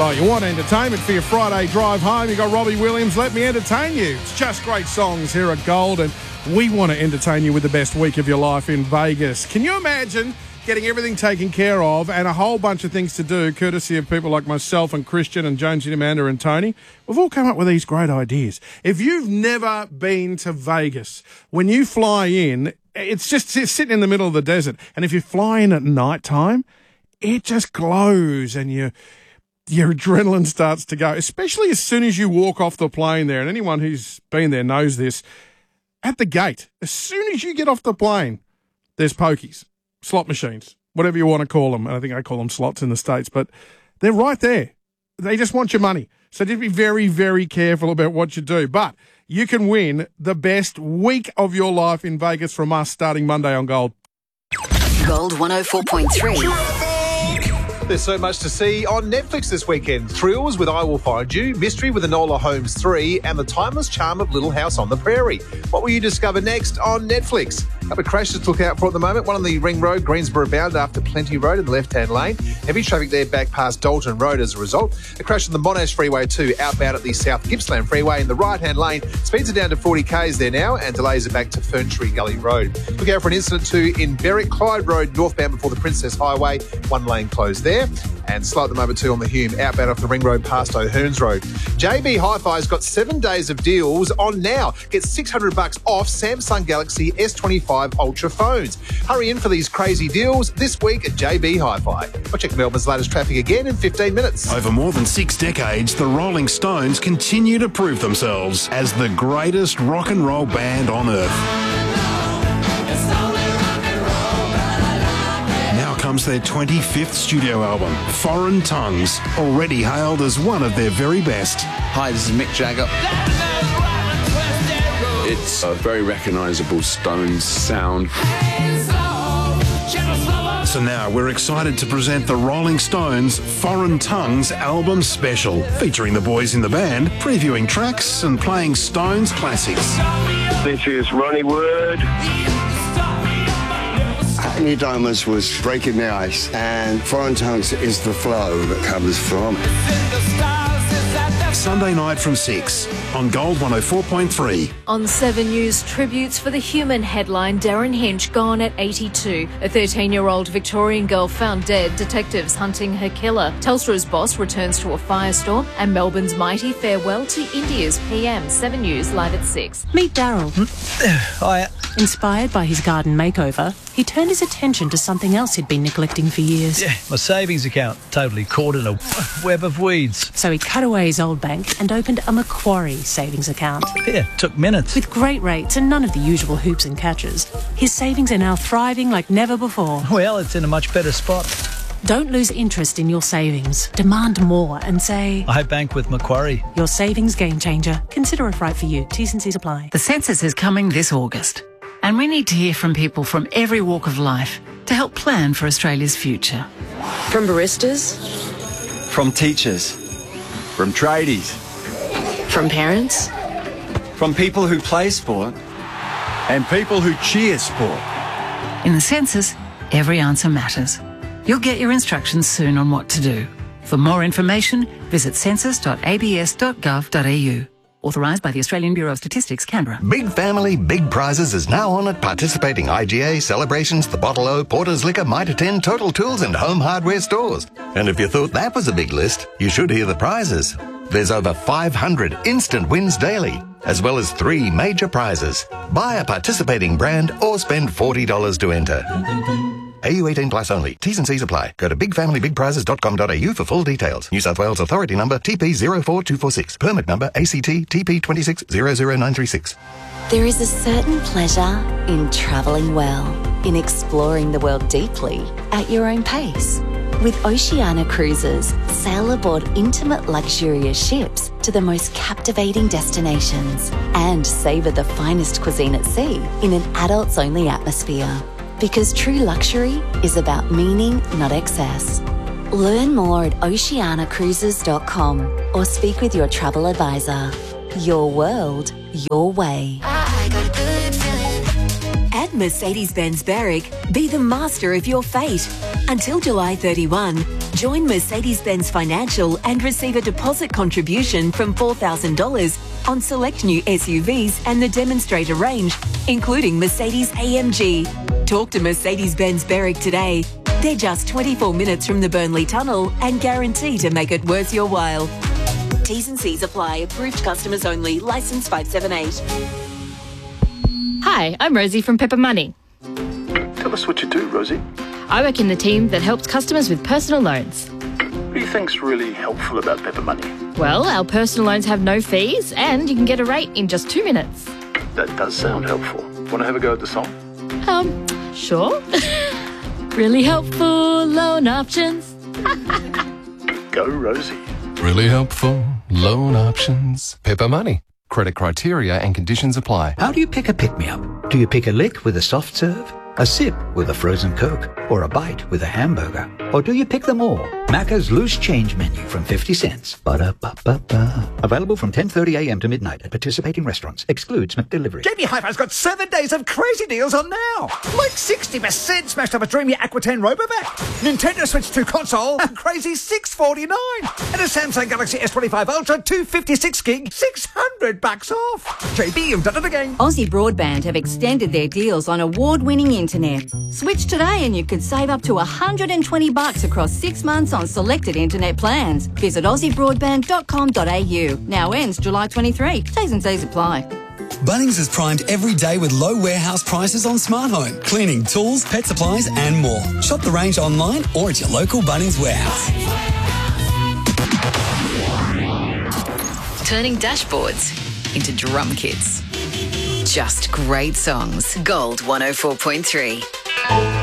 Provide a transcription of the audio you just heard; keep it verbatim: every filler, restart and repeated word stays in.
Oh, you want entertainment for your Friday drive home? You got Robbie Williams, Let Me Entertain You. It's just great songs here at Gold, and we want to entertain you with the best week of your life in Vegas. Can you imagine getting everything taken care of and a whole bunch of things to do, courtesy of people like myself and Christian and Jonesy and Amanda and Tony? We've all come up with these great ideas. If you've never been to Vegas, when you fly in, it's just it's sitting in the middle of the desert. And if you fly in at night time, it just glows and you... your adrenaline starts to go, especially as soon as you walk off the plane there. And anyone who's been there knows this. At the gate, as soon as you get off the plane, there's pokies, slot machines, whatever you want to call them. And I think I call them slots in the States, but they're right there. They just want your money. So just be very, very careful about what you do. But you can win the best week of your life in Vegas from us starting Monday on Gold. Gold one oh four point three. There's so much to see on Netflix this weekend. Thrills with I Will Find You, Mystery with Enola Holmes three, and the timeless charm of Little House on the Prairie. What will you discover next on Netflix? A couple of crashes to look out for at the moment. One on the Ring Road, Greensboro bound after Plenty Road in the left-hand lane. Heavy traffic there back past Dalton Road as a result. A crash on the Monash Freeway two, outbound at the South Gippsland Freeway in the right-hand lane. Speeds are down to forty k's there now, and delays are back to Ferntree Gully Road. Look out for an incident too in Berwick Clyde Road, northbound before the Princess Highway. One lane closed there. And slow at the moment too on the Hume, outbound off the Ring Road past O'Hearns Road. J B Hi-Fi's got seven days of deals on now. Get six hundred bucks off Samsung Galaxy S twenty-five Ultra phones. Hurry in for these crazy deals this week at J B Hi-Fi. I'll check Melbourne's latest traffic again in fifteen minutes. Over more than six decades, the Rolling Stones continue to prove themselves as the greatest rock and roll band on earth. Comes their twenty-fifth studio album, Foreign Tongues, already hailed as one of their very best. Hi, this is Mick Jagger. It's a very recognisable Stones sound. So now we're excited to present the Rolling Stones Foreign Tongues album special, featuring the boys in the band, previewing tracks and playing Stones classics. This is Ronnie Wood. Hackney Diamonds was breaking the ice, and Foreign Tongues is the flow that comes from. Sunday night from six on Gold one oh four point three. On Seven News, tributes for the Human headline, Darren Hinch gone at eighty-two. A thirteen-year-old Victorian girl found dead, detectives hunting her killer. Telstra's boss returns to a firestorm, and Melbourne's mighty farewell to India's P M. Seven News live at six. Meet Daryl. Hiya. Inspired by his garden makeover, he turned his attention to something else he'd been neglecting for years. Yeah, my savings account, totally caught in a web of weeds. So he cut away his old bank and opened a Macquarie savings account. Yeah, took minutes. With great rates and none of the usual hoops and catches, his savings are now thriving like never before. Well, it's in a much better spot. Don't lose interest in your savings. Demand more and say, I bank with Macquarie. Your savings game changer. Consider if right for you. T's and C's apply. The census is coming this August, and we need to hear from people from every walk of life to help plan for Australia's future. From baristas, from teachers, from tradies, from parents, from people who play sport, and people who cheer sport. In the census, every answer matters. You'll get your instructions soon on what to do. For more information, visit census dot a b s dot gov dot a u. Authorised by the Australian Bureau of Statistics, Canberra. Big Family, Big Prizes is now on at participating I G A, Celebrations, The Bottle O, Porter's Liquor, Mitre ten, Total Tools and Home Hardware stores. And if you thought that was a big list, you should hear the prizes. There's over five hundred instant wins daily, as well as three major prizes. Buy a participating brand or spend forty dollars to enter. A U eighteen plus only. T's and C's apply. Go to big family big prizes dot com dot a u for full details. New South Wales Authority number T P zero four two four six. Permit number A C T T P two six zero zero nine three six. There is a certain pleasure in travelling well, in exploring the world deeply at your own pace. With Oceania Cruises, sail aboard intimate luxurious ships to the most captivating destinations and savour the finest cuisine at sea in an adults-only atmosphere. Because true luxury is about meaning, not excess. Learn more at oceania cruises dot com or speak with your travel advisor. Your world, your way. At Mercedes-Benz Berwick, be the master of your fate. Until July thirty-first, Join Mercedes-Benz Financial and receive a deposit contribution from four thousand dollars on select new S U Vs and the demonstrator range, including Mercedes A M G. Talk to Mercedes-Benz Berwick today. They're just twenty-four minutes from the Burnley Tunnel and guarantee to make it worth your while. T's and C's apply. Approved customers only. Licence five seven eight. Hi, I'm Rosie from Pepper Money. Tell us what you do, Rosie. I work in the team that helps customers with personal loans. What do you think's really helpful about Pepper Money? Well, our personal loans have no fees and you can get a rate in just two minutes. That does sound helpful. Want to have a go at the song? Um, sure. Really helpful loan options. Go, Rosie. Really helpful loan options. Pepper Money. Credit criteria and conditions apply. How do you pick a pick-me-up? Do you pick a lick with a soft serve? A sip with a frozen Coke? Or a bite with a hamburger? Or do you pick them all? Macca's Loose Change Menu from fifty cents. Ba-da-ba-ba-ba. Available from ten thirty a m to midnight at participating restaurants. Excludes McDelivery. J B Hi-Fi's got seven days of crazy deals on now. Like sixty percent smashed up a dreamy Aqua ten Robovac. Nintendo Switch two console, a crazy six forty-nine. And a Samsung Galaxy S twenty-five Ultra two fifty-six gig, six hundred bucks off. J B, you've done it again. Aussie Broadband have extended their deals on award-winning internet. Switch today and you could save up to one hundred twenty bucks across six months on selected internet plans. Visit aussie broadband dot com dot a u. Now ends July twenty-third. T's and C's apply. Bunnings is primed every day with low warehouse prices on smart home, cleaning, tools, pet supplies and more. Shop the range online or at your local Bunnings warehouse. Turning dashboards into drum kits. Just great songs. Gold one oh four point three.